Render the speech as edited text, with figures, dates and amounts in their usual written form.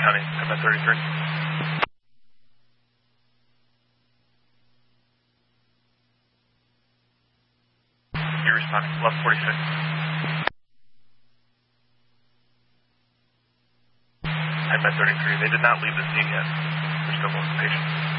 County, med 33. You're responding, left 46. Med 33, they did not leave the scene yet. They're still moving the patient.